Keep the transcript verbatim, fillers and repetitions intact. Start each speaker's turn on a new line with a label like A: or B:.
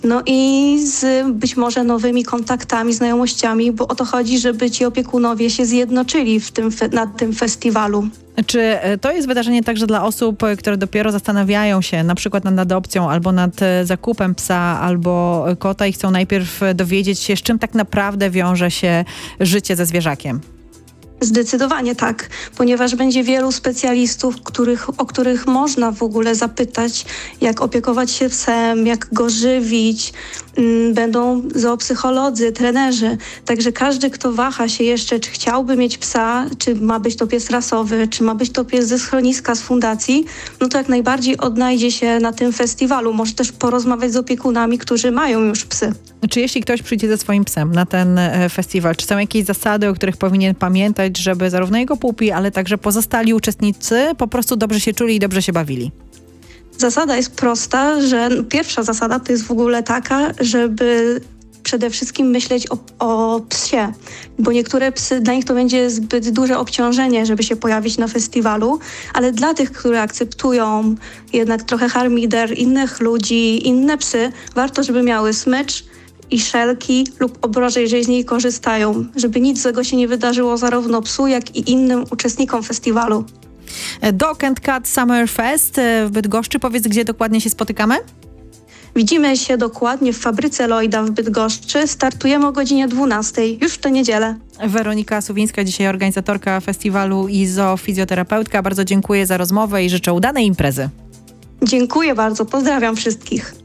A: No i z być może nowymi kontaktami, znajomościami, bo o to chodzi, żeby ci opiekunowie się zjednoczyli w tym, fe- na tym festiwalu.
B: Czy to jest wydarzenie także dla osób, które dopiero zastanawiają się na przykład nad adopcją albo nad zakupem psa albo kota i chcą najpierw dowiedzieć się, z czym tak naprawdę wiąże się życie ze zwierzakiem?
A: Zdecydowanie tak, ponieważ będzie wielu specjalistów, których, o których można w ogóle zapytać, jak opiekować się psem, jak go żywić. Mm, Będą zoopsycholodzy, trenerzy. Także każdy, kto waha się jeszcze, czy chciałby mieć psa, czy ma być to pies rasowy, czy ma być to pies ze schroniska, z fundacji, no to jak najbardziej odnajdzie się na tym festiwalu. Może też porozmawiać z opiekunami, którzy mają już psy.
B: Czy jeśli ktoś przyjdzie ze swoim psem na ten e, festiwal, czy są jakieś zasady, o których powinien pamiętać, żeby zarówno jego pupi, ale także pozostali uczestnicy po prostu dobrze się czuli i dobrze się bawili?
A: Zasada jest prosta, że pierwsza zasada to jest w ogóle taka, żeby przede wszystkim myśleć o, o psie, bo niektóre psy, dla nich to będzie zbyt duże obciążenie, żeby się pojawić na festiwalu, ale dla tych, które akceptują jednak trochę harmider, innych ludzi, inne psy, warto, żeby miały smycz i szelki lub obroże, jeżeli z niej korzystają, żeby nic złego się nie wydarzyło zarówno psu, jak i innym uczestnikom festiwalu.
B: Dog and Cat Summer Fest w Bydgoszczy. Powiedz, gdzie dokładnie się spotykamy?
A: Widzimy się dokładnie w fabryce Lloyda w Bydgoszczy. Startujemy o godzinie dwunastej, już w tę niedzielę.
B: Weronika Suwińska, dzisiaj organizatorka festiwalu i zoofizjoterapeutka. Bardzo dziękuję za rozmowę i życzę udanej imprezy.
A: Dziękuję bardzo, pozdrawiam wszystkich.